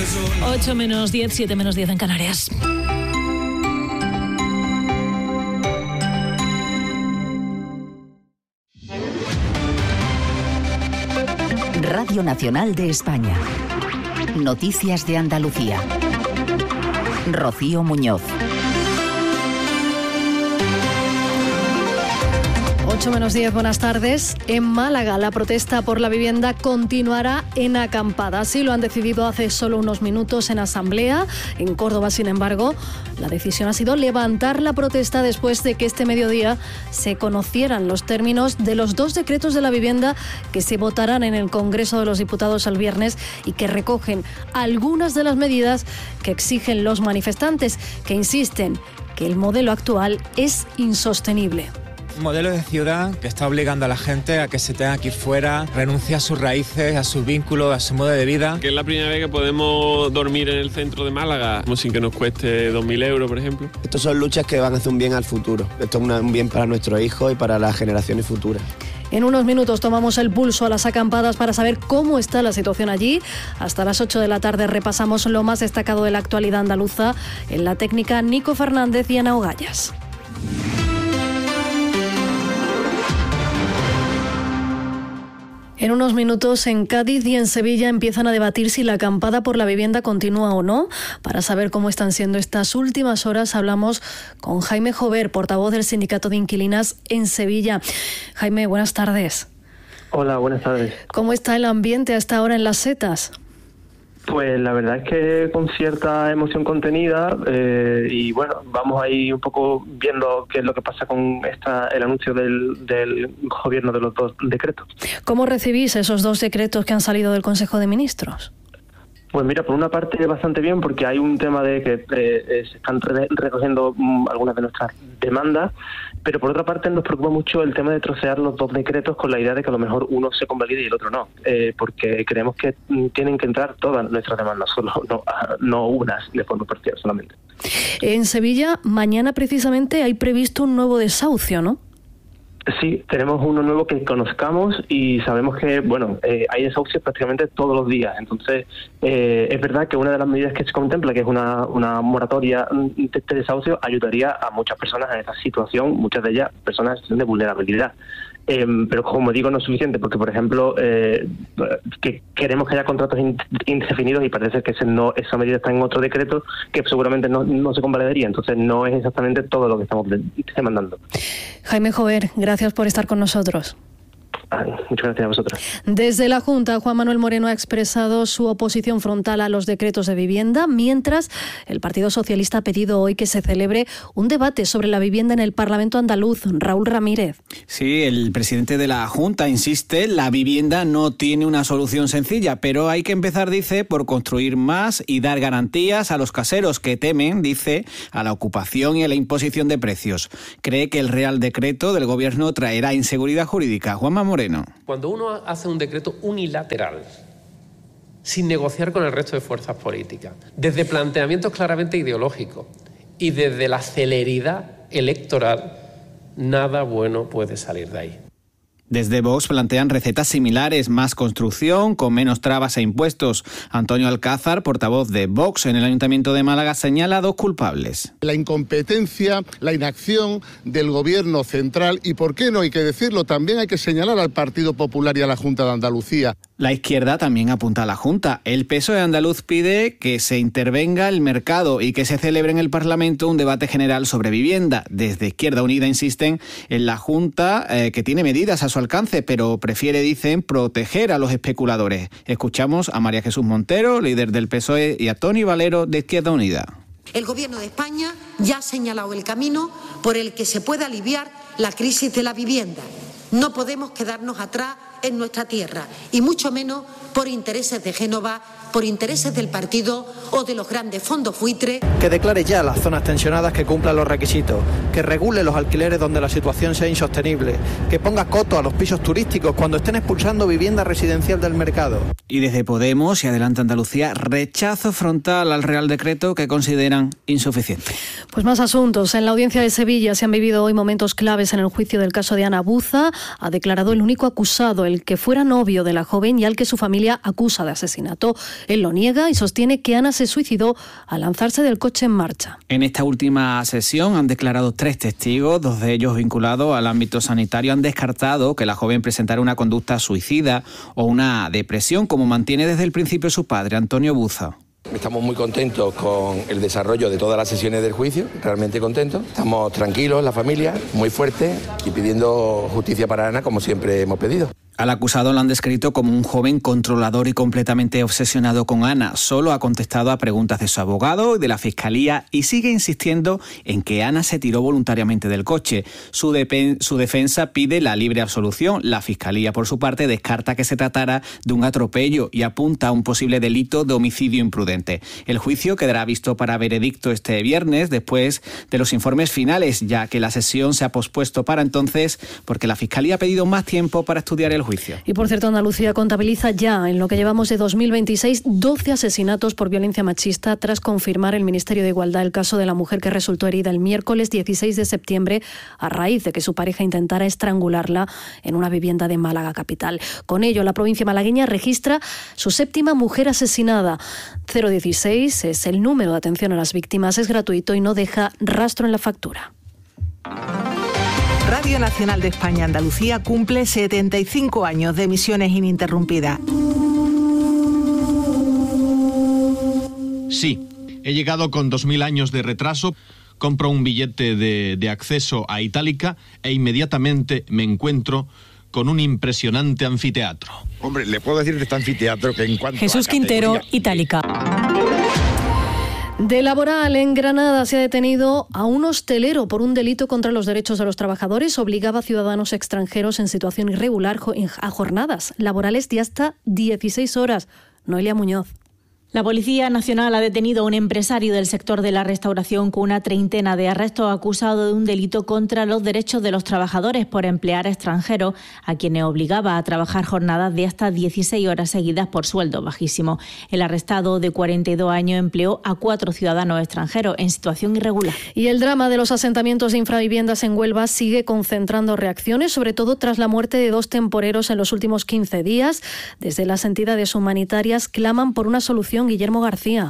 8 menos 10, 7 menos 10 en Canarias. Radio Nacional de España. Noticias de Andalucía. Rocío Muñoz. 8 menos 10, buenas tardes. En Málaga, la protesta por la vivienda continuará en acampada. Así lo han decidido hace solo unos minutos en asamblea. En Córdoba, sin embargo, la decisión ha sido levantar la protesta después de que este mediodía se conocieran los términos de los 2 decretos de la vivienda que se votarán en el Congreso de los Diputados el viernes y que recogen algunas de las medidas que exigen los manifestantes, que insisten que el modelo actual es insostenible. Un modelo de ciudad que está obligando a la gente a que se tenga que ir fuera, renuncie a sus raíces, a sus vínculos, a su modo de vida. Que es la primera vez que podemos dormir en el centro de Málaga, como sin que nos cueste 2.000 euros, por ejemplo. Estas son luchas que van a hacer un bien al futuro. Esto es un bien para nuestros hijos y para las generaciones futuras. En unos minutos tomamos el pulso a las acampadas para saber cómo está la situación allí. Hasta las 8 de la tarde repasamos lo más destacado de la actualidad andaluza. En la técnica, Nico Fernández y Ana Ogallas. En unos minutos en Cádiz y en Sevilla empiezan a debatir si la acampada por la vivienda continúa o no. Para saber cómo están siendo estas últimas horas hablamos con Jaime Jover, portavoz del Sindicato de Inquilinas en Sevilla. Jaime, buenas tardes. Hola, buenas tardes. ¿Cómo está el ambiente hasta ahora en Las Setas? Pues la verdad es que con cierta emoción contenida y bueno, vamos ahí un poco viendo qué es lo que pasa con el anuncio del gobierno de los 2 decretos. ¿Cómo recibís esos 2 decretos que han salido del Consejo de Ministros? Pues mira, por una parte bastante bien, porque hay un tema de que se están recogiendo algunas de nuestras demandas, pero por otra parte nos preocupa mucho el tema de trocear los 2 decretos con la idea de que a lo mejor uno se convalide y el otro no, porque creemos que tienen que entrar todas nuestras demandas, solo no unas de forma parcial solamente. En Sevilla, mañana precisamente hay previsto un nuevo desahucio, ¿no? Sí, tenemos uno nuevo que conozcamos y sabemos que, bueno, hay desahucios prácticamente todos los días. Entonces, es verdad que una de las medidas que se contempla, que es una moratoria de este desahucio, ayudaría a muchas personas en esta situación, muchas de ellas personas en situación de vulnerabilidad. Pero como digo, no es suficiente, porque por ejemplo que queremos que haya contratos indefinidos y parece que esa medida está en otro decreto que seguramente no se convalidaría, entonces no es exactamente todo lo que estamos demandando. Jaime Jover, gracias por estar con nosotros. Muchas gracias a vosotros. Desde la Junta, Juan Manuel Moreno ha expresado su oposición frontal a los decretos de vivienda, mientras el Partido Socialista ha pedido hoy que se celebre un debate sobre la vivienda en el Parlamento andaluz. Raúl Ramírez. Sí, el presidente de la Junta insiste, la vivienda no tiene una solución sencilla, pero hay que empezar, dice, por construir más y dar garantías a los caseros que temen, dice, a la ocupación y a la imposición de precios. Cree que el Real Decreto del Gobierno traerá inseguridad jurídica. Juanma Moreno. Cuando uno hace un decreto unilateral, sin negociar con el resto de fuerzas políticas, desde planteamientos claramente ideológicos y desde la celeridad electoral, nada bueno puede salir de ahí. Desde Vox plantean recetas similares, más construcción, con menos trabas e impuestos. Antonio Alcázar, portavoz de Vox en el Ayuntamiento de Málaga, señala 2 culpables. La incompetencia, la inacción del Gobierno central y, ¿por qué no? Hay que decirlo, también hay que señalar al Partido Popular y a la Junta de Andalucía. La izquierda también apunta a la Junta. El PSOE andaluz pide que se intervenga el mercado y que se celebre en el Parlamento un debate general sobre vivienda. Desde Izquierda Unida insisten en la Junta que tiene medidas a su alcance, pero prefiere, dicen, proteger a los especuladores. Escuchamos a María Jesús Montero, líder del PSOE, y a Toni Valero, de Izquierda Unida. El Gobierno de España ya ha señalado el camino por el que se puede aliviar la crisis de la vivienda. No podemos quedarnos atrás en nuestra tierra, y mucho menos por intereses de Génova, por intereses del partido o de los grandes fondos buitre. Que declare ya las zonas tensionadas que cumplan los requisitos, que regule los alquileres donde la situación sea insostenible, que ponga coto a los pisos turísticos cuando estén expulsando vivienda residencial del mercado. Y desde Podemos y Adelante Andalucía, rechazo frontal al Real Decreto que consideran insuficiente. Pues más asuntos. En la audiencia de Sevilla se han vivido hoy momentos claves en el juicio del caso de Ana Buza. Ha declarado el único acusado, el que fuera novio de la joven y al que su familia familia acusa de asesinato. Él lo niega y sostiene que Ana se suicidó al lanzarse del coche en marcha. En esta última sesión han declarado 3 testigos, 2 de ellos vinculados al ámbito sanitario. Han descartado que la joven presentara una conducta suicida o una depresión, como mantiene desde el principio su padre, Antonio Buza. Estamos muy contentos con el desarrollo de todas las sesiones del juicio, realmente contentos. Estamos tranquilos, la familia, muy fuertes y pidiendo justicia para Ana, como siempre hemos pedido. Al acusado lo han descrito como un joven controlador y completamente obsesionado con Ana. Solo ha contestado a preguntas de su abogado y de la Fiscalía y sigue insistiendo en que Ana se tiró voluntariamente del coche. Su defensa pide la libre absolución. La Fiscalía, por su parte, descarta que se tratara de un atropello y apunta a un posible delito de homicidio imprudente. El juicio quedará visto para veredicto este viernes, después de los informes finales, ya que la sesión se ha pospuesto para entonces porque la Fiscalía ha pedido más tiempo para estudiar el juicio. Y por cierto, Andalucía contabiliza ya en lo que llevamos de 2026 12 asesinatos por violencia machista tras confirmar el Ministerio de Igualdad el caso de la mujer que resultó herida el miércoles 16 de septiembre a raíz de que su pareja intentara estrangularla en una vivienda de Málaga capital. Con ello, la provincia malagueña registra su 7ª mujer asesinada. 016 es el número de atención a las víctimas, es gratuito y no deja rastro en la factura. Radio Nacional de España Andalucía cumple 75 años de emisiones ininterrumpidas. Sí, he llegado con 2000 años de retraso, compro un billete de acceso a Itálica e inmediatamente me encuentro con un impresionante anfiteatro. Hombre, le puedo decir de este anfiteatro que en cuanto Jesús a categoría... Quintero, Itálica. De Laboral, en Granada se ha detenido a un hostelero por un delito contra los derechos de los trabajadores. Obligaba a ciudadanos extranjeros en situación irregular a jornadas laborales de hasta 16 horas. Noelia Muñoz. La Policía Nacional ha detenido a un empresario del sector de la restauración con una treintena de arrestos acusado de un delito contra los derechos de los trabajadores por emplear extranjeros a quienes obligaba a trabajar jornadas de hasta 16 horas seguidas por sueldo bajísimo. El arrestado de 42 años empleó a 4 ciudadanos extranjeros en situación irregular. Y el drama de los asentamientos de infraviviendas en Huelva sigue concentrando reacciones, sobre todo tras la muerte de 2 temporeros en los últimos 15 días. Desde las entidades humanitarias claman por una solución. Guillermo García.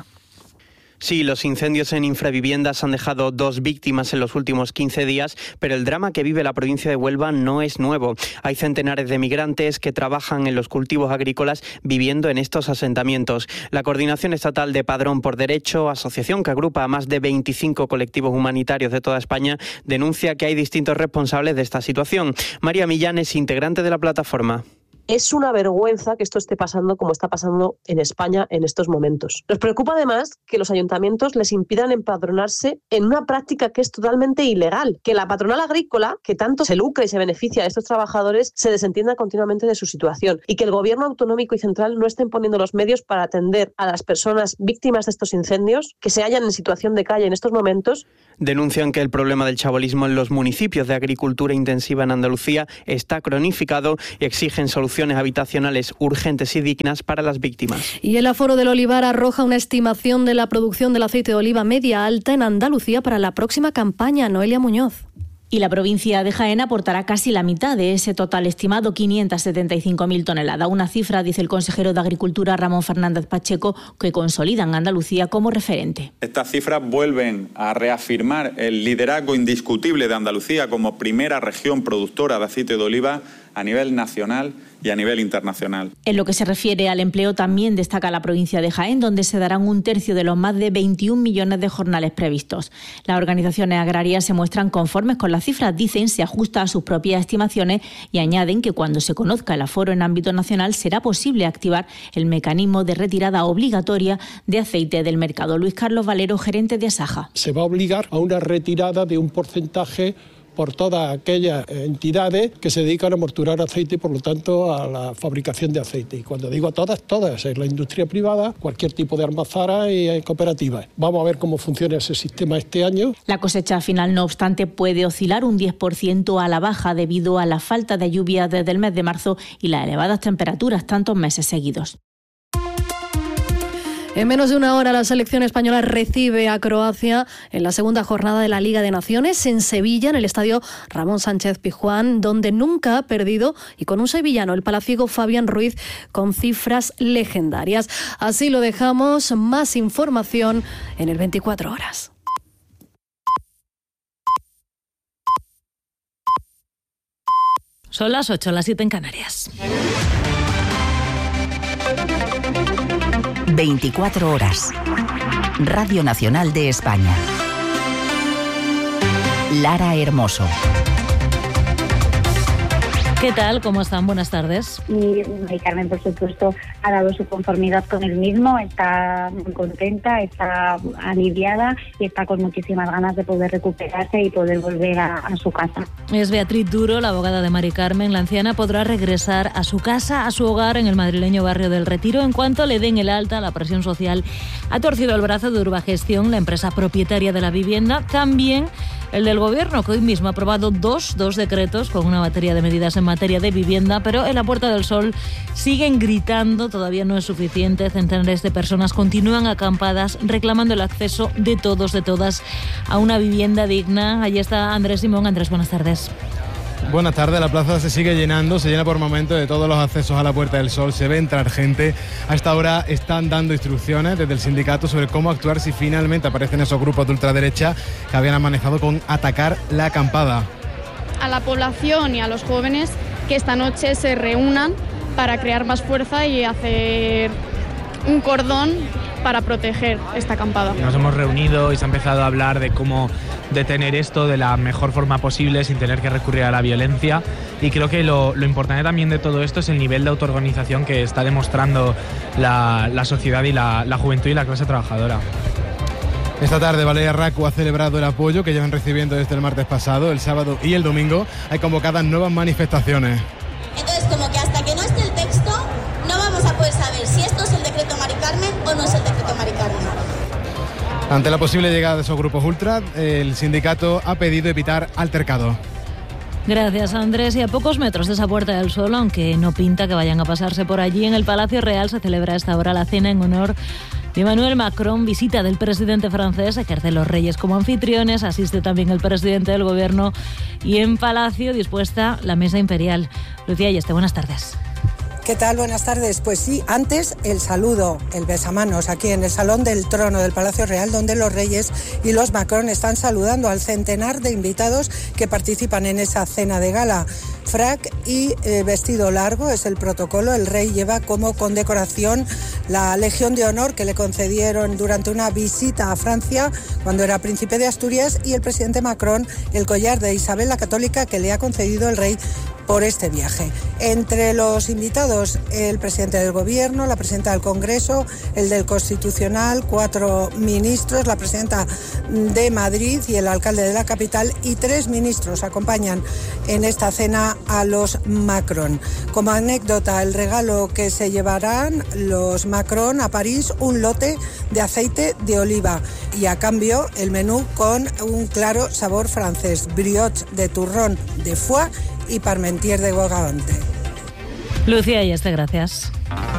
Sí, los incendios en infraviviendas han dejado 2 víctimas en los últimos 15 días, pero el drama que vive la provincia de Huelva no es nuevo. Hay centenares de migrantes que trabajan en los cultivos agrícolas viviendo en estos asentamientos. La Coordinación Estatal de Padrón por Derecho, asociación que agrupa a más de 25 colectivos humanitarios de toda España, denuncia que hay distintos responsables de esta situación. María Millán es integrante de la plataforma. Es una vergüenza que esto esté pasando como está pasando en España en estos momentos. Nos preocupa además que los ayuntamientos les impidan empadronarse en una práctica que es totalmente ilegal, que la patronal agrícola, que tanto se lucra y se beneficia de estos trabajadores, se desentienda continuamente de su situación y que el gobierno autonómico y central no estén poniendo los medios para atender a las personas víctimas de estos incendios que se hallan en situación de calle en estos momentos. Denuncian que el problema del chabolismo en los municipios de agricultura intensiva en Andalucía está cronificado y exigen soluciones habitacionales urgentes y dignas para las víctimas. Y el aforo del olivar arroja una estimación de la producción del aceite de oliva media alta en Andalucía para la próxima campaña. Noelia Muñoz. Y la provincia de Jaén aportará casi la mitad de ese total estimado, 575.000 toneladas. Una cifra, dice el consejero de Agricultura, Ramón Fernández Pacheco, que consolidan a Andalucía como referente. Estas cifras vuelven a reafirmar el liderazgo indiscutible de Andalucía como primera región productora de aceite de oliva a nivel nacional y a nivel internacional. En lo que se refiere al empleo, también destaca la provincia de Jaén, donde se darán 1/3 de los más de 21 millones de jornales previstos. Las organizaciones agrarias se muestran conformes con las cifras, dicen, se ajusta a sus propias estimaciones y añaden que cuando se conozca el aforo en ámbito nacional será posible activar el mecanismo de retirada obligatoria de aceite del mercado. Luis Carlos Valero, gerente de Asaja. Se va a obligar a una retirada de un porcentaje por todas aquellas entidades que se dedican a morturar aceite y, por lo tanto, a la fabricación de aceite. Y cuando digo todas, es la industria privada, cualquier tipo de almazara y cooperativas. Vamos a ver cómo funciona ese sistema este año. La cosecha final, no obstante, puede oscilar un 10% a la baja debido a la falta de lluvia desde el mes de marzo y las elevadas temperaturas tantos meses seguidos. En menos de una hora la selección española recibe a Croacia en la segunda jornada de la Liga de Naciones en Sevilla, en el estadio Ramón Sánchez Pizjuán, donde nunca ha perdido, y con un sevillano, el palaciego Fabián Ruiz, con cifras legendarias. Así lo dejamos. Más información en el 24 horas. Son las 8, las 7 en Canarias. 24 horas. Radio Nacional de España. Lara Hermoso. ¿Qué tal? ¿Cómo están? Buenas tardes. Y Mari Carmen, por supuesto, ha dado su conformidad con el mismo, está muy contenta, está aliviada y está con muchísimas ganas de poder recuperarse y poder volver a su casa. Es Beatriz Duro, la abogada de Mari Carmen. La anciana podrá regresar a su casa, a su hogar en el madrileño barrio del Retiro, en cuanto le den el alta. La presión social ha torcido el brazo de Urbagestión, la empresa propietaria de la vivienda, también el del Gobierno, que hoy mismo ha aprobado dos decretos con una batería de medidas en materia de vivienda, pero en la Puerta del Sol siguen gritando, todavía no es suficiente. Centenares de personas continúan acampadas reclamando el acceso de todos, de todas, a una vivienda digna. Allí está Andrés Simón. Andrés, buenas tardes. Buenas tardes, la plaza se sigue llenando, se llena por momentos de todos los accesos a la Puerta del Sol, se ve entrar gente. A esta hora están dando instrucciones desde el sindicato sobre cómo actuar si finalmente aparecen esos grupos de ultraderecha que habían amenazado con atacar la acampada. A la población y a los jóvenes que esta noche se reúnan para crear más fuerza y hacer un cordón para proteger esta acampada. Nos hemos reunido y se ha empezado a hablar de cómo detener esto de la mejor forma posible sin tener que recurrir a la violencia, y creo que lo importante también de todo esto es el nivel de autoorganización que está demostrando la sociedad y la juventud y la clase trabajadora. Esta tarde Valeria Racu ha celebrado el apoyo que llevan recibiendo desde el martes pasado. El sábado y el domingo hay convocadas nuevas manifestaciones. Entonces, como que hasta que no esté el texto no vamos a poder saber si esto es el decreto Mari Carmen o no es el decreto Mari Carmen. Ante la posible llegada de esos grupos ultra, el sindicato ha pedido evitar altercados. Gracias, Andrés. Y a pocos metros de esa Puerta del Sol, aunque no pinta que vayan a pasarse por allí, en el Palacio Real se celebra a esta hora la cena en honor de Emmanuel Macron, visita del presidente francés, ejerce los reyes como anfitriones, asiste también el presidente del Gobierno y en Palacio dispuesta la mesa imperial. Lucía Ayeste, buenas tardes. ¿Qué tal? Buenas tardes. Pues sí, antes el saludo, el besamanos, aquí en el Salón del Trono del Palacio Real, donde los reyes y los Macron están saludando al centenar de invitados que participan en esa cena de gala. Frac y vestido largo es el protocolo. El rey lleva como condecoración la Legión de Honor que le concedieron durante una visita a Francia cuando era príncipe de Asturias, y el presidente Macron el collar de Isabel la Católica que le ha concedido el rey por este viaje. Entre los invitados, el presidente del Gobierno, la presidenta del Congreso, el del Constitucional, 4 ministros, la presidenta de Madrid y el alcalde de la capital, y 3 ministros acompañan en esta cena a los Macron. Como anécdota, el regalo que se llevarán los Macron a París, un lote de aceite de oliva, y a cambio el menú con un claro sabor francés, brioche de turrón de foie y parmentier de bogavante. Lucía Ayeste, gracias.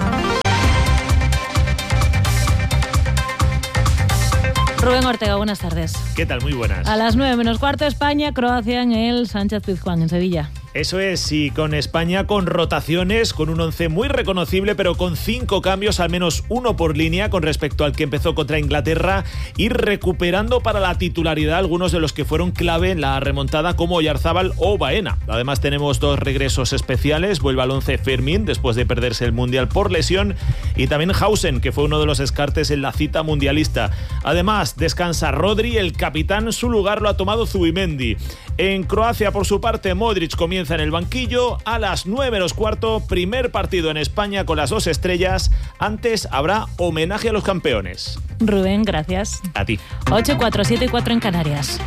Rubén Ortega, buenas tardes. ¿Qué tal? Muy buenas. A las 9:15, España, Croacia en el Sánchez Pizjuán, en Sevilla. Eso es, y con España con rotaciones, con un 11 muy reconocible, pero con 5 cambios, al menos uno por línea con respecto al que empezó contra Inglaterra, y recuperando para la titularidad algunos de los que fueron clave en la remontada, como Oyarzábal o Baena. Además tenemos 2 regresos especiales, vuelve al 11 Fermín después de perderse el Mundial por lesión, y también Hausen, que fue uno de los descartes en la cita mundialista. Además descansa Rodri, el capitán, su lugar lo ha tomado Zubimendi. En Croacia, por su parte, Modric comienza en el banquillo. A las 9:15, primer partido en España con las 2 estrellas. Antes habrá homenaje a los campeones. Rubén, gracias. A ti. 8:04, 7:04 en Canarias.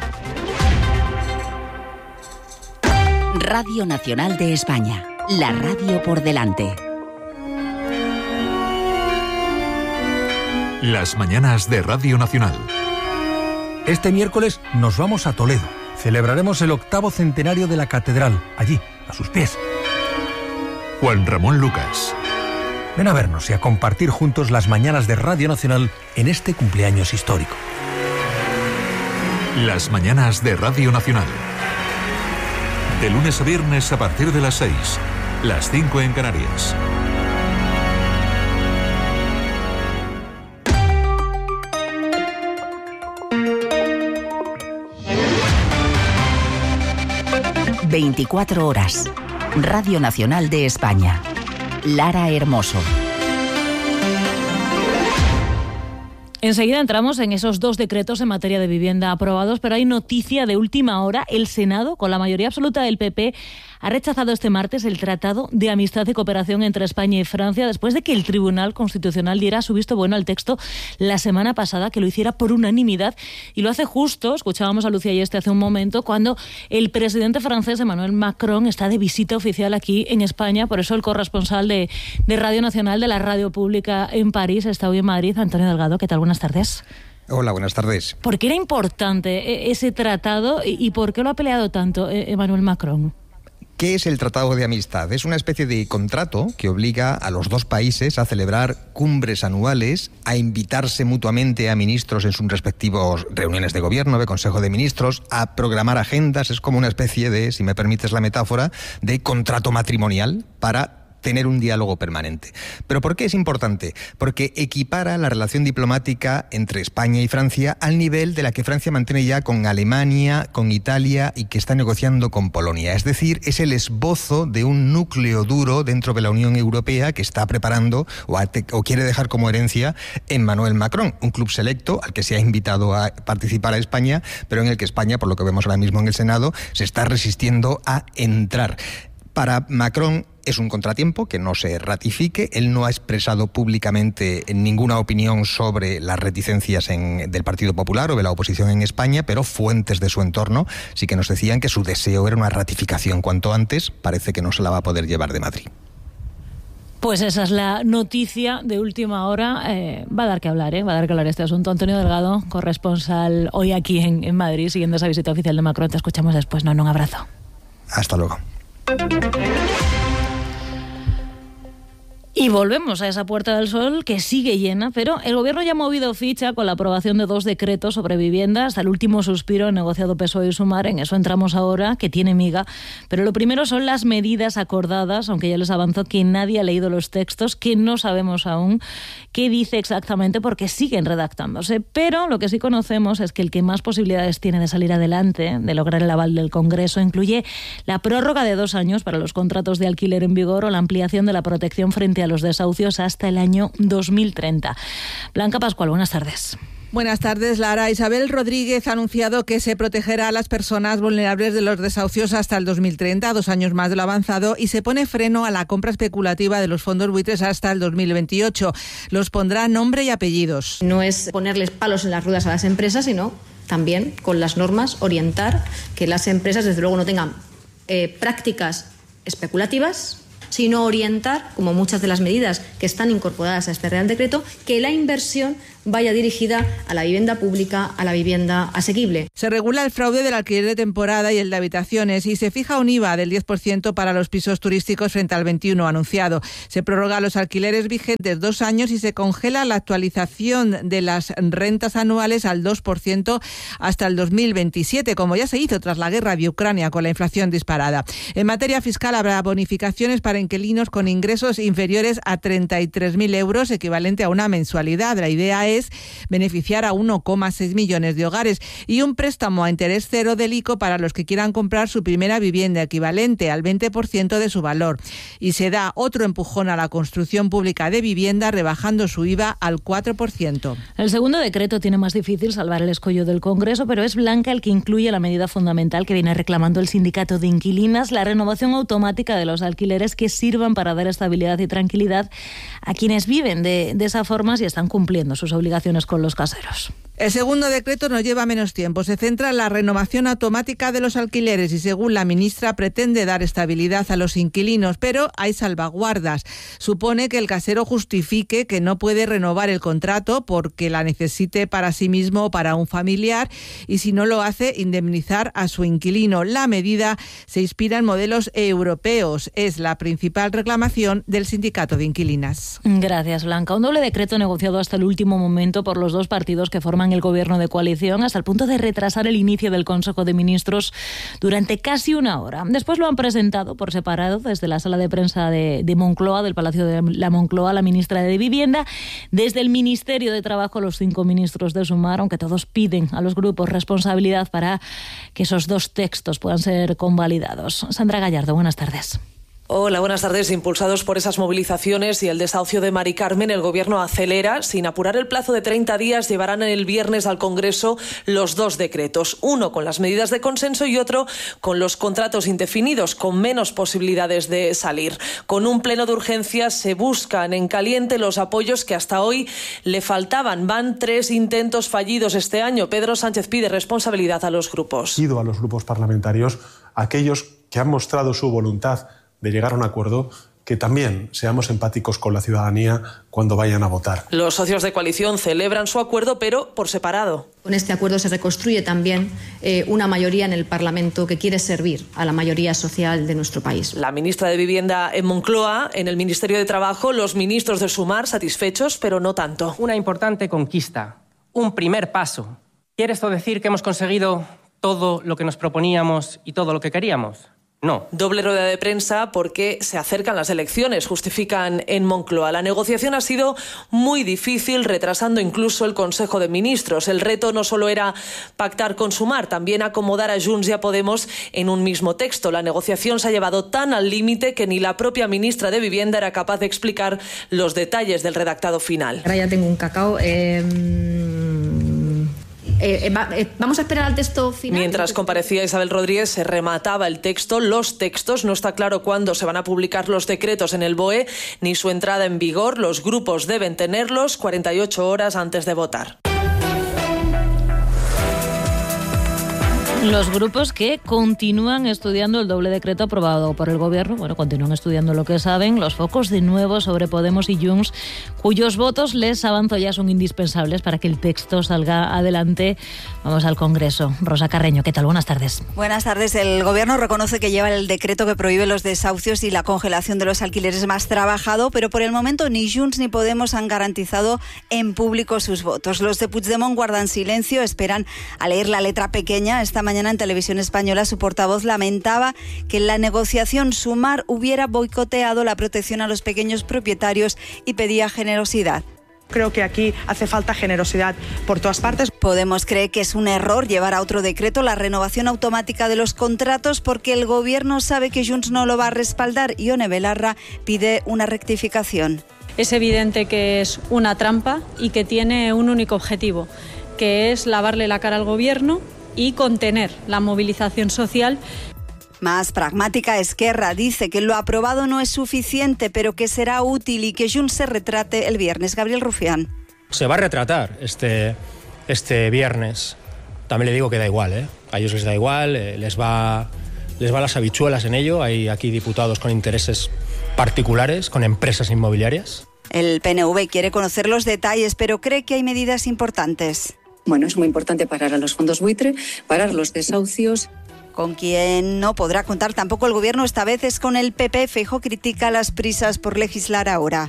Radio Nacional de España, la radio por delante. Las mañanas de Radio Nacional. Este miércoles nos vamos a Toledo. Celebraremos el 8º centenario de la catedral, allí, a sus pies. Juan Ramón Lucas. Ven a vernos y a compartir juntos las mañanas de Radio Nacional en este cumpleaños histórico. Las mañanas de Radio Nacional. De lunes a viernes a partir de las 6, las 5 en Canarias. ...24 horas. Radio Nacional de España. Lara Hermoso. Enseguida entramos en esos 2 decretos en materia de vivienda aprobados, pero hay noticia de última hora. El Senado, con la mayoría absoluta del PP, ha rechazado este martes el Tratado de Amistad y Cooperación entre España y Francia después de que el Tribunal Constitucional diera su visto bueno al texto la semana pasada, que lo hiciera por unanimidad. Y lo hace justo, escuchábamos a Lucía Yeste hace un momento, cuando el presidente francés Emmanuel Macron está de visita oficial aquí en España. Por eso el corresponsal de Radio Nacional, de la radio pública en París, está hoy en Madrid. Antonio Delgado, ¿qué tal? Buenas tardes. Hola, buenas tardes. ¿Por qué era importante ese tratado y por qué lo ha peleado tanto Emmanuel Macron? ¿Qué es el Tratado de Amistad? Es una especie de contrato que obliga a los 2 países a celebrar cumbres anuales, a invitarse mutuamente a ministros en sus respectivos reuniones de gobierno, de Consejo de Ministros, a programar agendas. Es como una especie de, si me permites la metáfora, de contrato matrimonial para tener un diálogo permanente. ¿Pero por qué es importante? Porque equipara la relación diplomática entre España y Francia al nivel de la que Francia mantiene ya con Alemania, con Italia y que está negociando con Polonia. Es decir, es el esbozo de un núcleo duro dentro de la Unión Europea que está preparando o quiere dejar como herencia Emmanuel Macron, un club selecto al que se ha invitado a participar a España, pero en el que España, por lo que vemos ahora mismo en el Senado, se está resistiendo a entrar. Para Macron es un contratiempo que no se ratifique. Él no ha expresado públicamente ninguna opinión sobre las reticencias del Partido Popular o de la oposición en España, pero fuentes de su entorno sí que nos decían que su deseo era una ratificación cuanto antes. Parece que no se la va a poder llevar de Madrid. Pues esa es la noticia de última hora. Va a dar que hablar, va a dar que hablar este asunto. Antonio Delgado, corresponsal hoy aquí en Madrid, siguiendo esa visita oficial de Macron. Te escuchamos después. Un abrazo. Hasta luego. Y volvemos a esa Puerta del Sol que sigue llena, pero el Gobierno ya ha movido ficha con la aprobación de 2 decretos sobre vivienda. Hasta el último suspiro negociado PSOE y Sumar. En eso entramos ahora, que tiene miga. Pero lo primero son las medidas acordadas, aunque ya les avanzó que nadie ha leído los textos, que no sabemos aún qué dice exactamente porque siguen redactándose. Pero lo que sí conocemos es que el que más posibilidades tiene de salir adelante, de lograr el aval del Congreso, incluye la prórroga de 2 años para los contratos de alquiler en vigor o la ampliación de la protección frente a los desahucios hasta el año 2030. Blanca Pascual, buenas tardes. Buenas tardes, Lara. Isabel Rodríguez ha anunciado que se protegerá a las personas vulnerables de los desahucios hasta el 2030, 2 años más de lo avanzado, y se pone freno a la compra especulativa de los fondos buitres hasta el 2028. Los pondrá nombre y apellidos. No es ponerles palos en las ruedas a las empresas, sino también con las normas orientar que las empresas desde luego no tengan prácticas especulativas, sino orientar, como muchas de las medidas que están incorporadas a este Real Decreto, que la inversión vaya dirigida a la vivienda pública, a la vivienda asequible. Se regula el fraude del alquiler de temporada y el de habitaciones y se fija un IVA del 10% para los pisos turísticos frente al 21% anunciado. Se prorroga los alquileres vigentes 2 años y se congela la actualización de las rentas anuales al 2% hasta el 2027, como ya se hizo tras la guerra de Ucrania con la inflación disparada. En materia fiscal habrá bonificaciones para inquilinos con ingresos inferiores a 33.000 euros, equivalente a una mensualidad. La idea es beneficiar a 1,6 millones de hogares y un préstamo a interés cero del ICO para los que quieran comprar su primera vivienda, equivalente al 20% de su valor. Y se da otro empujón a la construcción pública de vivienda, rebajando su IVA al 4%. El segundo decreto tiene más difícil salvar el escollo del Congreso, pero es Blanca el que incluye la medida fundamental que viene reclamando el sindicato de inquilinas, la renovación automática de los alquileres que sirvan para dar estabilidad y tranquilidad a quienes viven de esa forma y están cumpliendo sus obligaciones con los caseros. El segundo decreto nos lleva menos tiempo. Se centra en la renovación automática de los alquileres y, según la ministra, pretende dar estabilidad a los inquilinos, pero hay salvaguardas. Supone que el casero justifique que no puede renovar el contrato porque la necesite para sí mismo o para un familiar y, si no lo hace, indemnizar a su inquilino. La medida se inspira en modelos europeos. Es la principal reclamación del sindicato de inquilinas. Gracias, Blanca. Un doble decreto negociado hasta el último momento por los dos partidos que forman el gobierno de coalición, hasta el punto de retrasar el inicio del Consejo de Ministros durante casi una hora. Después lo han presentado por separado desde la sala de prensa de Moncloa, del Palacio de la Moncloa, la ministra de Vivienda, desde el Ministerio de Trabajo, los 5 ministros de Sumar, aunque todos piden a los grupos responsabilidad para que esos dos textos puedan ser convalidados. Sandra Gallardo, buenas tardes. Hola, buenas tardes. Impulsados por esas movilizaciones y el desahucio de Mari Carmen, el Gobierno acelera. Sin apurar el plazo de 30 días, llevarán el viernes al Congreso los dos decretos. Uno con las medidas de consenso y otro con los contratos indefinidos, con menos posibilidades de salir. Con un pleno de urgencia se buscan en caliente los apoyos que hasta hoy le faltaban. Van 3 intentos fallidos este año. Pedro Sánchez pide responsabilidad a los grupos. Pido a los grupos parlamentarios, aquellos que han mostrado su voluntad de llegar a un acuerdo, que también seamos empáticos con la ciudadanía cuando vayan a votar. Los socios de coalición celebran su acuerdo, pero por separado. Con este acuerdo se reconstruye también una mayoría en el Parlamento que quiere servir a la mayoría social de nuestro país. La ministra de Vivienda en Moncloa, en el Ministerio de Trabajo, los ministros de Sumar satisfechos, pero no tanto. Una importante conquista, un primer paso. ¿Quiere esto decir que hemos conseguido todo lo que nos proponíamos y todo lo que queríamos? No. Doble rueda de prensa porque se acercan las elecciones, justifican en Moncloa. La negociación ha sido muy difícil, retrasando incluso el Consejo de Ministros. El reto no solo era pactar con Sumar, también acomodar a Junts y a Podemos en un mismo texto. La negociación se ha llevado tan al límite que ni la propia ministra de Vivienda era capaz de explicar los detalles del redactado final. Ahora ya tengo un cacao. Vamos a esperar al texto final. Mientras comparecía Isabel Rodríguez, se remataba el texto, los textos. No está claro cuándo se van a publicar los decretos en el BOE ni su entrada en vigor. Los grupos deben tenerlos 48 horas antes de votar. Los grupos que continúan estudiando el doble decreto aprobado por el Gobierno, continúan estudiando lo que saben, los focos de nuevo sobre Podemos y Junts, cuyos votos, les avanzo ya, son indispensables para que el texto salga adelante. Vamos al Congreso. Rosa Carreño, ¿qué tal? Buenas tardes. Buenas tardes. El Gobierno reconoce que lleva el decreto que prohíbe los desahucios y la congelación de los alquileres más trabajado, pero por el momento ni Junts ni Podemos han garantizado en público sus votos. Los de Puigdemont guardan silencio, esperan a leer la letra pequeña. Esta mañana en Televisión Española su portavoz lamentaba que en la negociación Sumar hubiera boicoteado la protección a los pequeños propietarios y pedía generosidad. Creo que aquí hace falta generosidad por todas partes. Podemos cree que es un error llevar a otro decreto la renovación automática de los contratos porque el Gobierno sabe que Junts no lo va a respaldar. Ione Belarra pide una rectificación. Es evidente que es una trampa y que tiene un único objetivo, que es lavarle la cara al Gobierno y contener la movilización social. Más pragmática, Esquerra dice que lo aprobado no es suficiente, pero que será útil y que Junts se retrate el viernes. Gabriel Rufián. Se va a retratar este viernes. También le digo que da igual, a ellos les da igual, les va las habichuelas en ello. Hay aquí diputados con intereses particulares, con empresas inmobiliarias. El PNV quiere conocer los detalles, pero cree que hay medidas importantes. Bueno, es muy importante parar a los fondos buitre, parar los desahucios. Con quien no podrá contar tampoco el Gobierno esta vez es con el PP. Feijóo critica las prisas por legislar ahora.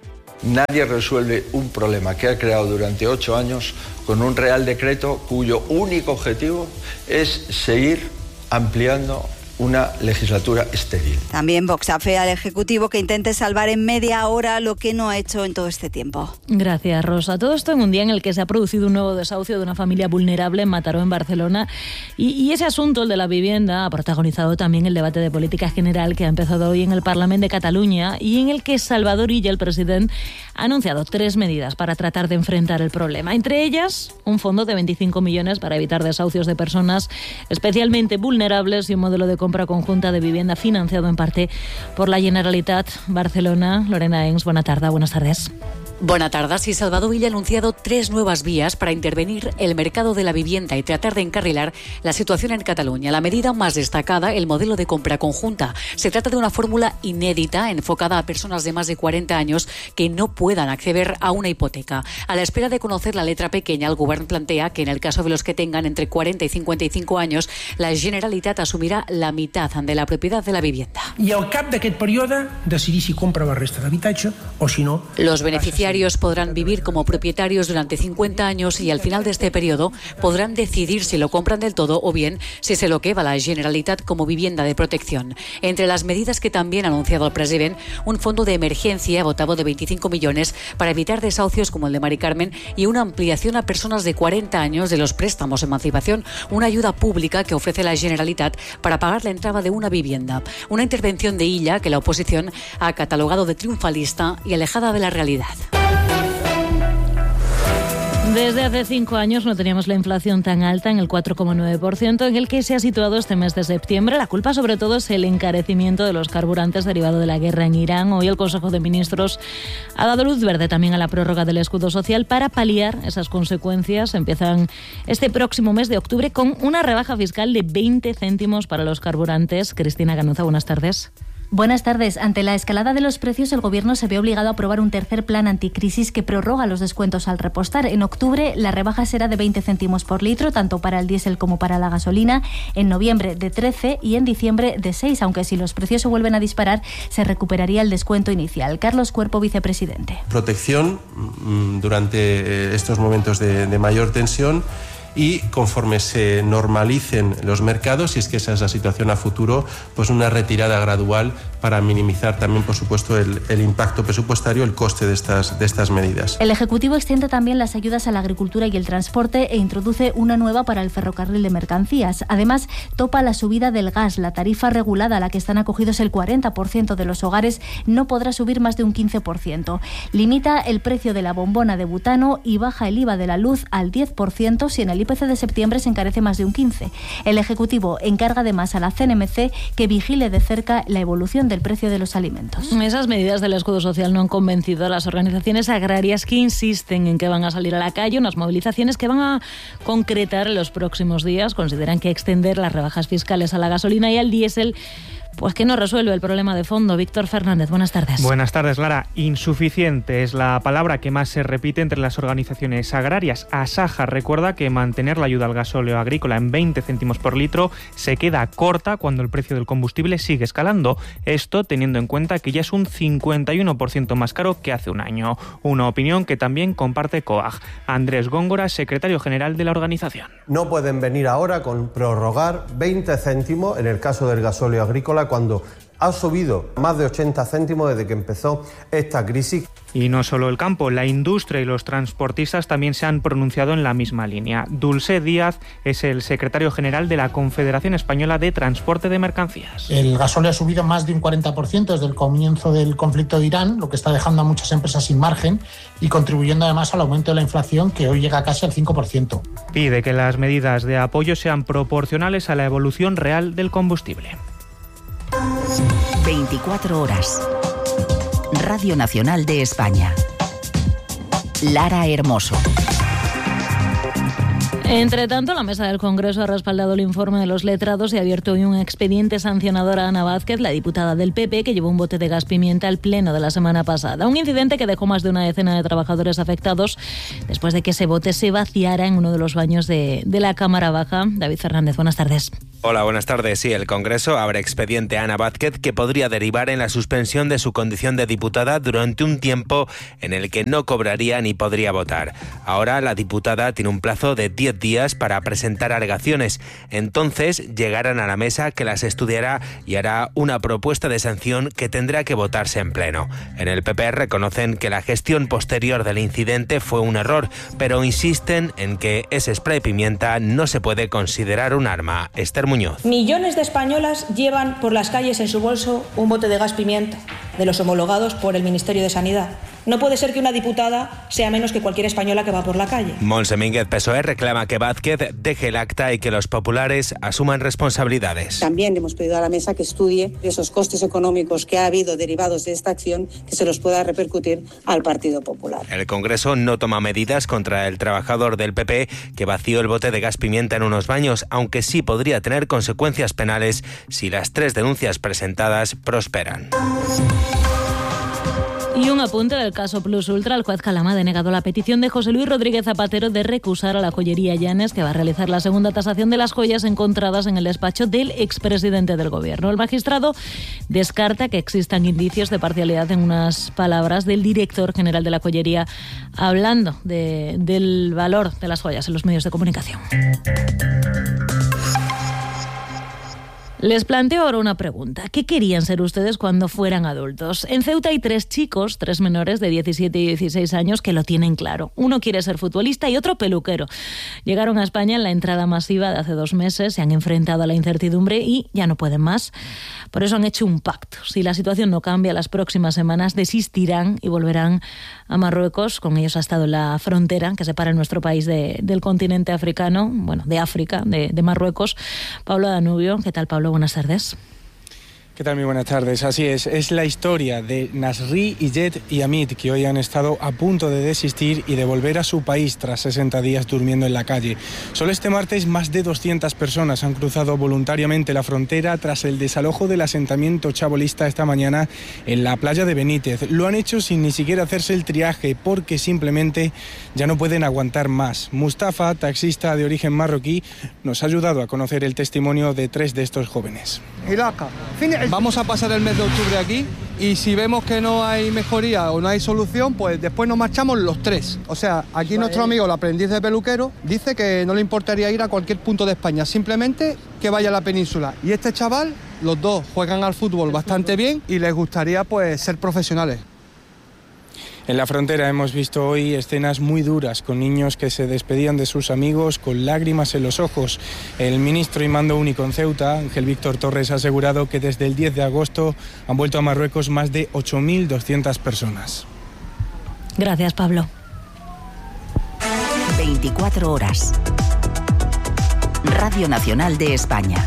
Nadie resuelve un problema que ha creado durante 8 años con un real decreto cuyo único objetivo es seguir ampliando una legislatura estéril. También Vox afea al Ejecutivo que intente salvar en media hora lo que no ha hecho en todo este tiempo. Gracias, Rosa. Todo esto en un día en el que se ha producido un nuevo desahucio de una familia vulnerable en Mataró, en Barcelona. Y ese asunto, el de la vivienda, ha protagonizado también el debate de política general que ha empezado hoy en el Parlamento de Cataluña y en el que Salvador Illa, el presidente, ha anunciado 3 medidas para tratar de enfrentar el problema. Entre ellas, un fondo de 25 millones para evitar desahucios de personas especialmente vulnerables y un modelo de compra conjunta de vivienda financiado en parte por la Generalitat. Barcelona. Lorena Enns, buenas tardes. Bona tarda. Si Salvador Illa ha anunciado 3 nuevas vías para intervenir el mercado de la vivienda y tratar de encarrilar la situación en Cataluña. La medida más destacada, el modelo de compra conjunta. Se trata de una fórmula inédita enfocada a personas de más de 40 años que no puedan acceder a una hipoteca. A la espera de conocer la letra pequeña, el Govern plantea que en el caso de los que tengan entre 40 y 55 años, la Generalitat asumirà la mitad de la propiedad de la vivienda. I al cap d'aquest període decidir si compra la resta d'habitatge o si no. Los beneficiarios podrán vivir como propietarios durante 50 años y al final de este periodo podrán decidir si lo compran del todo o bien si se lo queda la Generalitat como vivienda de protección. Entre las medidas que también ha anunciado el presidente, un fondo de emergencia votado de 25 millones para evitar desahucios como el de Mari Carmen y una ampliación a personas de 40 años de los préstamos de emancipación, una ayuda pública que ofrece la Generalitat para pagar la entrada de una vivienda. Una intervención de Illa que la oposición ha catalogado de triunfalista y alejada de la realidad. Desde hace 5 años no teníamos la inflación tan alta, en el 4,9%, en el que se ha situado este mes de septiembre. La culpa sobre todo es el encarecimiento de los carburantes derivado de la guerra en Irán. Hoy el Consejo de Ministros ha dado luz verde también a la prórroga del escudo social para paliar esas consecuencias. Empiezan este próximo mes de octubre con una rebaja fiscal de 20 céntimos para los carburantes. Cristina Ganuza, buenas tardes. Buenas tardes. Ante la escalada de los precios, el Gobierno se ve obligado a aprobar un tercer plan anticrisis que prorroga los descuentos al repostar. En octubre, la rebaja será de 20 céntimos por litro, tanto para el diésel como para la gasolina. En noviembre, de 13 y en diciembre, de 6, aunque si los precios se vuelven a disparar, se recuperaría el descuento inicial. Carlos Cuerpo, vicepresidente. Protección durante estos momentos de mayor tensión. Y conforme se normalicen los mercados, y es que esa es la situación a futuro, pues una retirada gradual para minimizar también, por supuesto, el impacto presupuestario, el coste de estas medidas. El Ejecutivo extiende también las ayudas a la agricultura y el transporte e introduce una nueva para el ferrocarril de mercancías. Además, topa la subida del gas. La tarifa regulada a la que están acogidos el 40% de los hogares no podrá subir más de un 15%. Limita el precio de la bombona de butano y baja el IVA de la luz al 10% si en el IPC de septiembre se encarece más de un 15%. El Ejecutivo encarga además a la CNMC que vigile de cerca la evolución del precio de los alimentos. Esas medidas del escudo social no han convencido a las organizaciones agrarias, que insisten en que van a salir a la calle, unas movilizaciones que van a concretar en los próximos días. Consideran que extender las rebajas fiscales a la gasolina y al diésel pues que no resuelve el problema de fondo. Víctor Fernández, buenas tardes. Buenas tardes, Lara. Insuficiente es la palabra que más se repite entre las organizaciones agrarias. Asaja recuerda que mantener la ayuda al gasóleo agrícola en 20 céntimos por litro se queda corta cuando el precio del combustible sigue escalando. Esto teniendo en cuenta que ya es un 51% más caro que hace un año. Una opinión que también comparte COAG. Andrés Góngora, secretario general de la organización. No pueden venir ahora con prorrogar 20 céntimos en el caso del gasóleo agrícola cuando ha subido más de 80 céntimos desde que empezó esta crisis. Y no solo el campo, la industria y los transportistas también se han pronunciado en la misma línea. Dulce Díaz es el secretario general de la Confederación Española de Transporte de Mercancías. El gasóleo ha subido más de un 40% desde el comienzo del conflicto de Irán, lo que está dejando a muchas empresas sin margen y contribuyendo además al aumento de la inflación, que hoy llega casi al 5%. Pide que las medidas de apoyo sean proporcionales a la evolución real del combustible. 24 horas. Radio Nacional de España. Lara Hermoso. Entre tanto, la Mesa del Congreso ha respaldado el informe de los letrados y ha abierto hoy un expediente sancionador a Ana Vázquez, la diputada del PP, que llevó un bote de gas pimienta al pleno de la semana pasada. Un incidente que dejó más de una decena de trabajadores afectados después de que ese bote se vaciara en uno de los baños de la Cámara Baja. David Fernández, buenas tardes. Hola, buenas tardes. Sí, el Congreso abre expediente a Ana Vázquez que podría derivar en la suspensión de su condición de diputada durante un tiempo en el que no cobraría ni podría votar. Ahora la diputada tiene un plazo de 10 días para presentar alegaciones. Entonces llegarán a la mesa, que las estudiará y hará una propuesta de sanción que tendrá que votarse en pleno. En el PP reconocen que la gestión posterior del incidente fue un error, pero insisten en que ese spray pimienta no se puede considerar un arma. Esther Muñoz. Millones de españolas llevan por las calles en su bolso un bote de gas pimienta, de los homologados por el Ministerio de Sanidad. No puede ser que una diputada sea menos que cualquier española que va por la calle. Montse Mínguez, PSOE, reclama que Vázquez deje el acta y que los populares asuman responsabilidades. También hemos pedido a la mesa que estudie esos costes económicos que ha habido derivados de esta acción, que se los pueda repercutir al Partido Popular. El Congreso no toma medidas contra el trabajador del PP que vació el bote de gas pimienta en unos baños, aunque sí podría tener consecuencias penales si las 3 denuncias presentadas prosperan. Y un apunte del caso Plus Ultra. El juez Calama ha denegado la petición de José Luis Rodríguez Zapatero de recusar a la joyería Llanes, que va a realizar la segunda tasación de las joyas encontradas en el despacho del expresidente del Gobierno. El magistrado descarta que existan indicios de parcialidad en unas palabras del director general de la joyería hablando del valor de las joyas en los medios de comunicación. Les planteo ahora una pregunta. ¿Qué querían ser ustedes cuando fueran adultos? En Ceuta hay 3 chicos, 3 menores de 17 y 16 años que lo tienen claro. Uno quiere ser futbolista y otro peluquero. Llegaron a España en la entrada masiva de hace 2 meses, se han enfrentado a la incertidumbre y ya no pueden más. Por eso han hecho un pacto. Si la situación no cambia las próximas semanas, desistirán y volverán a Marruecos. Con ellos ha estado la frontera que separa nuestro país del continente africano, bueno, de África, de Marruecos. Pablo Danubio, ¿qué tal, Pablo? Buenas tardes. ¿Qué tal? Muy buenas tardes. Así es la historia de Nasri, Iyet y Amit, que hoy han estado a punto de desistir y de volver a su país tras 60 días durmiendo en la calle. Solo este martes más de 200 personas han cruzado voluntariamente la frontera tras el desalojo del asentamiento chabolista esta mañana en la playa de Benítez. Lo han hecho sin ni siquiera hacerse el triaje porque simplemente ya no pueden aguantar más. Mustafa, taxista de origen marroquí, nos ha ayudado a conocer el testimonio de 3 de estos jóvenes. Vamos a pasar el mes de octubre aquí y si vemos que no hay mejoría o no hay solución, pues después nos marchamos los 3. O sea, aquí nuestro amigo, el aprendiz de peluquero, dice que no le importaría ir a cualquier punto de España, simplemente que vaya a la península. Y este chaval, los 2 juegan al fútbol bastante bien y les gustaría pues ser profesionales. En la frontera hemos visto hoy escenas muy duras con niños que se despedían de sus amigos con lágrimas en los ojos. El ministro y mando único en Ceuta, Ángel Víctor Torres, ha asegurado que desde el 10 de agosto han vuelto a Marruecos más de 8.200 personas. Gracias, Pablo. 24 horas. Radio Nacional de España.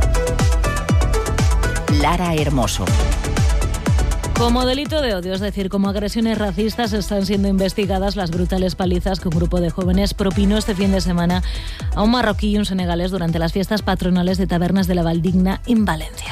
Lara Hermoso. Como delito de odio, es decir, como agresiones racistas, están siendo investigadas las brutales palizas que un grupo de jóvenes propinó este fin de semana a un marroquí y un senegalés durante las fiestas patronales de Tabernas de la Valdigna en Valencia.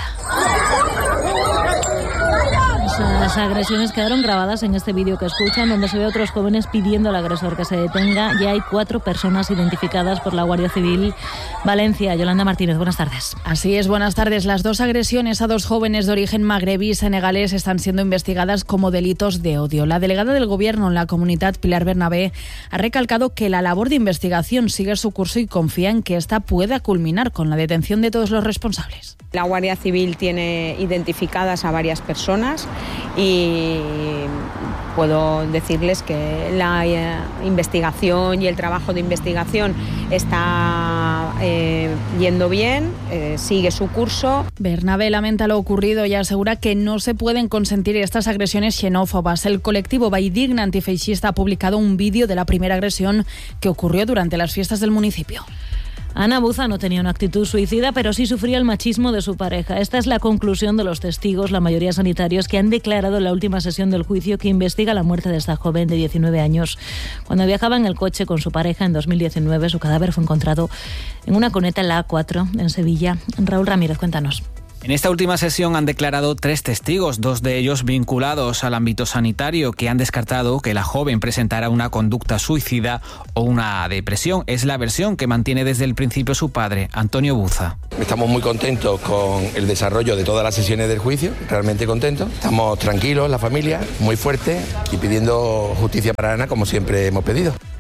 Esas agresiones quedaron grabadas en este vídeo que escuchan, donde se ve a otros jóvenes pidiendo al agresor que se detenga. Ya hay 4 personas identificadas por la Guardia Civil. Valencia, Yolanda Martínez, buenas tardes. Así es, buenas tardes. Las 2 agresiones a 2 jóvenes de origen magrebí y senegalés están siendo investigadas como delitos de odio. La delegada del Gobierno en la Comunidad, Pilar Bernabé, ha recalcado que la labor de investigación sigue su curso y confía en que esta pueda culminar con la detención de todos los responsables. La Guardia Civil tiene identificadas a varias personas y puedo decirles que la investigación y el trabajo de investigación está yendo bien, sigue su curso. Bernabé lamenta lo ocurrido y asegura que no se pueden consentir estas agresiones xenófobas. El colectivo Valldigna Antifeixista ha publicado un vídeo de la primera agresión que ocurrió durante las fiestas del municipio. Ana Buza no tenía una actitud suicida, pero sí sufría el machismo de su pareja. Esta es la conclusión de los testigos, la mayoría sanitarios, que han declarado en la última sesión del juicio que investiga la muerte de esta joven de 19 años. Cuando viajaba en el coche con su pareja en 2019, su cadáver fue encontrado en una cuneta en la A4, en Sevilla. Raúl Ramírez, cuéntanos. En esta última sesión han declarado 3 testigos, 2 de ellos vinculados al ámbito sanitario, que han descartado que la joven presentara una conducta suicida o una depresión. Es la versión que mantiene desde el principio su padre, Antonio Buza. Estamos muy contentos con el desarrollo de todas las sesiones del juicio, realmente contentos. Estamos tranquilos, la familia, muy fuerte y pidiendo justicia para Ana, como siempre hemos pedido.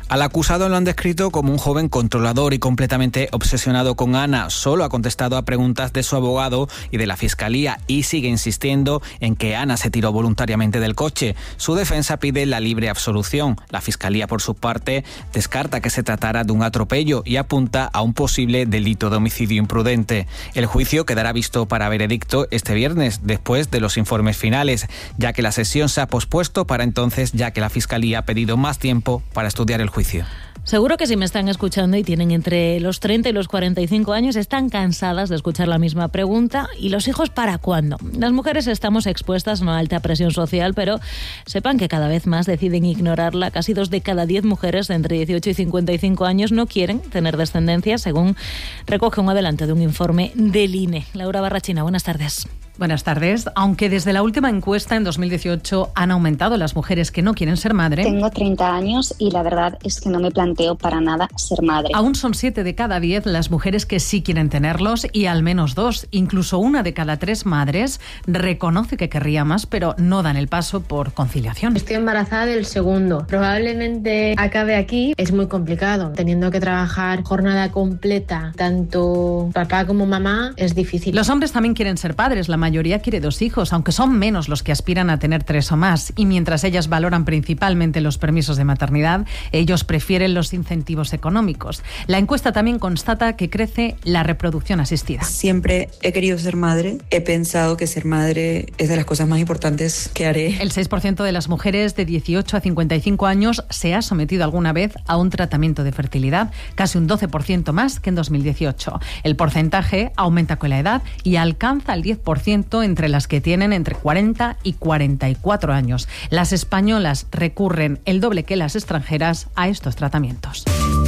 Al acusado lo han descrito como un joven controlador y completamente obsesionado con Ana. Solo ha contestado a preguntas de su abogado y de la Fiscalía y sigue insistiendo en que Ana se tiró voluntariamente del coche. Su defensa pide la libre absolución. La Fiscalía, por su parte, descarta que se tratara de un atropello y apunta a un posible delito de homicidio imprudente. El juicio quedará visto para veredicto este viernes, después de los informes finales, ya que la sesión se ha pospuesto para entonces, ya que la Fiscalía ha pedido más tiempo para estudiar el juicio. Seguro que si me están escuchando y tienen entre los 30 y los 45 años, están cansadas de escuchar la misma pregunta. ¿Y los hijos para cuándo? Las mujeres estamos expuestas a una alta presión social, pero sepan que cada vez más deciden ignorarla. Casi 2 de cada 10 mujeres de entre 18 y 55 años no quieren tener descendencia, según recoge un adelanto de un informe del INE. Laura Barrachina, buenas tardes. Buenas tardes. Aunque desde la última encuesta en 2018 han aumentado las mujeres que no quieren ser madre. Tengo 30 años y la verdad es que no me planteo para nada ser madre. Aún son 7 de cada 10 las mujeres que sí quieren tenerlos y al menos 2, incluso 1 de cada 3 madres, reconoce que querría más, pero no dan el paso por conciliación. Estoy embarazada del segundo. Probablemente acabe aquí. Es muy complicado. Teniendo que trabajar jornada completa, tanto papá como mamá, es difícil. Los hombres también quieren ser padres. La mayoría quiere 2 hijos, aunque son menos los que aspiran a tener 3 o más. Y mientras ellas valoran principalmente los permisos de maternidad, ellos prefieren los incentivos económicos. La encuesta también constata que crece la reproducción asistida. Siempre he querido ser madre. He pensado que ser madre es de las cosas más importantes que haré. El 6% de las mujeres de 18 a 55 años se ha sometido alguna vez a un tratamiento de fertilidad, casi un 12% más que en 2018. El porcentaje aumenta con la edad y alcanza el 10% entre las que tienen entre 40 y 44 años. Las españolas recurren el doble que las extranjeras a estos tratamientos.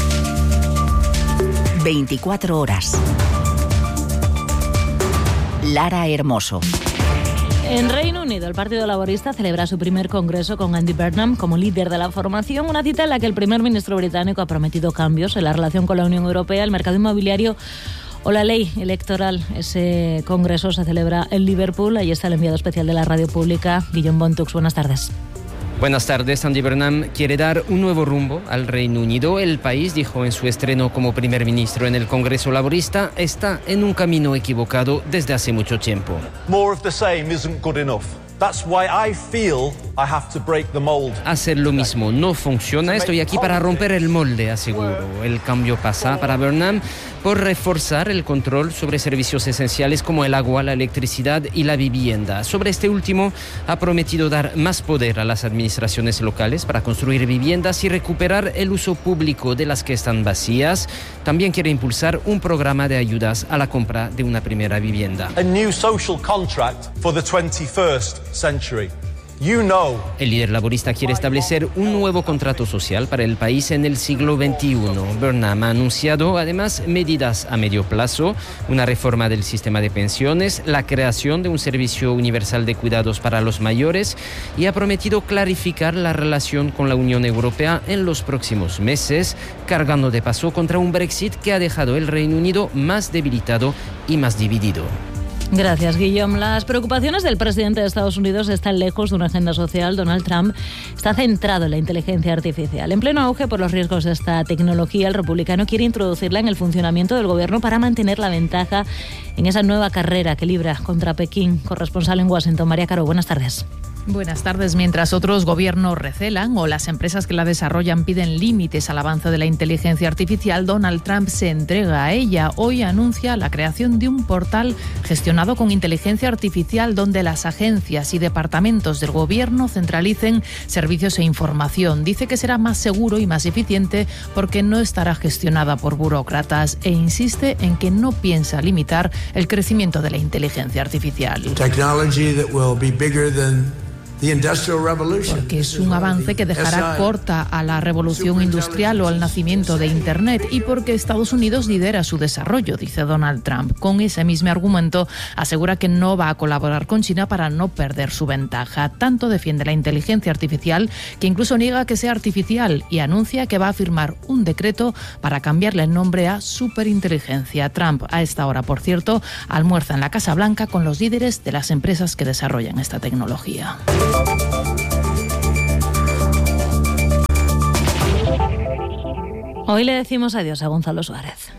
24 horas. Lara Hermoso. En Reino Unido, el Partido Laborista celebra su primer congreso con Andy Burnham como líder de la formación, una cita en la que el primer ministro británico ha prometido cambios en la relación con la Unión Europea, el mercado inmobiliario o la ley electoral. Ese congreso se celebra en Liverpool. Ahí está el enviado especial de la radio pública, Guillaume Bontux. Buenas tardes. Buenas tardes. Andy Burnham quiere dar un nuevo rumbo al Reino Unido. El país, dijo en su estreno como primer ministro en el Congreso Laborista, está en un camino equivocado desde hace mucho tiempo. More of the same isn't good enough. That's why I feel I have to break the mold. Hacer lo mismo no funciona. Estoy aquí para romper el molde, aseguró. El cambio pasa para Burnham por reforzar el control sobre servicios esenciales como el agua, la electricidad y la vivienda. Sobre este último, ha prometido dar más poder a las administraciones locales para construir viviendas y recuperar el uso público de las que están vacías. También quiere impulsar un programa de ayudas a la compra de una primera vivienda. A new social contract for the 21st century. El líder laborista quiere establecer un nuevo contrato social para el país en el siglo XXI. Burnham ha anunciado además medidas a medio plazo, una reforma del sistema de pensiones, la creación de un servicio universal de cuidados para los mayores y ha prometido clarificar la relación con la Unión Europea en los próximos meses, cargando de paso contra un Brexit que ha dejado el Reino Unido más debilitado y más dividido. Gracias, Guillaume. Las preocupaciones del presidente de Estados Unidos están lejos de una agenda social. Donald Trump está centrado en la inteligencia artificial. En pleno auge por los riesgos de esta tecnología, el republicano quiere introducirla en el funcionamiento del gobierno para mantener la ventaja en esa nueva carrera que libra contra Pekín. Corresponsal en Washington, María Caro, buenas tardes. Buenas tardes. Mientras otros gobiernos recelan o las empresas que la desarrollan piden límites al avance de la inteligencia artificial, Donald Trump se entrega a ella. Hoy anuncia la creación de un portal gestionado con inteligencia artificial donde las agencias y departamentos del gobierno centralicen servicios e información. Dice que será más seguro y más eficiente porque no estará gestionada por burócratas e insiste en que no piensa limitar el crecimiento de la inteligencia artificial. Technology that will be bigger than Porque es un avance que dejará corta a la revolución industrial o al nacimiento de Internet y porque Estados Unidos lidera su desarrollo, dice Donald Trump. Con ese mismo argumento asegura que no va a colaborar con China para no perder su ventaja. Tanto defiende la inteligencia artificial que incluso niega que sea artificial y anuncia que va a firmar un decreto para cambiarle el nombre a superinteligencia. Trump, a esta hora, por cierto, almuerza en la Casa Blanca con los líderes de las empresas que desarrollan esta tecnología. Hoy le decimos adiós a Gonzalo Suárez.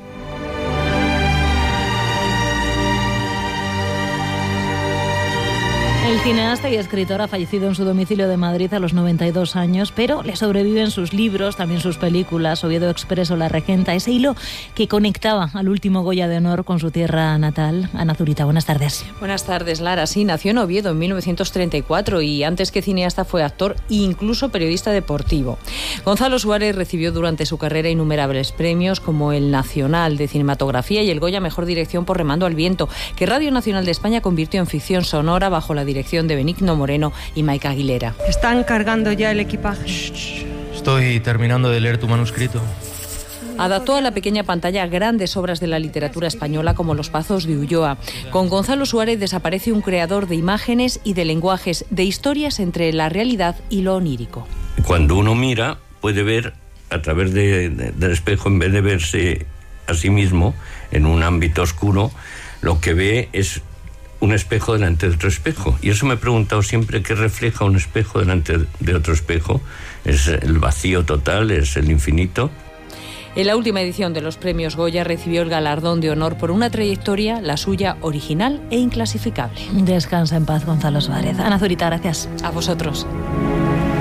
El cineasta y escritor ha fallecido en su domicilio de Madrid a los 92 años, pero le sobreviven sus libros, también sus películas, Oviedo Expreso, La Regenta, ese hilo que conectaba al último Goya de Honor con su tierra natal. Ana Zurita, buenas tardes. Buenas tardes, Lara. Sí, nació en Oviedo en 1934 y antes que cineasta fue actor e incluso periodista deportivo. Gonzalo Suárez recibió durante su carrera innumerables premios como el Nacional de Cinematografía y el Goya Mejor Dirección por Remando al Viento, que Radio Nacional de España convirtió en ficción sonora bajo la dirección de Benigno Moreno y Maica Aguilera. ¿Están cargando ya el equipaje? Estoy terminando de leer tu manuscrito. Adaptó a la pequeña pantalla grandes obras de la literatura española como Los Pazos de Ulloa. Con Gonzalo Suárez desaparece un creador de imágenes y de lenguajes, de historias entre la realidad y lo onírico. Cuando uno mira, puede ver a través del espejo, en vez de verse a sí mismo en un ámbito oscuro, lo que ve es un espejo delante de otro espejo. Y eso me he preguntado siempre, ¿qué refleja un espejo delante de otro espejo? ¿Es el vacío total? ¿Es el infinito? En la última edición de los premios Goya recibió el galardón de honor por una trayectoria, la suya, original e inclasificable. Descansa en paz, Gonzalo Suárez. Ana Zurita, gracias. A vosotros.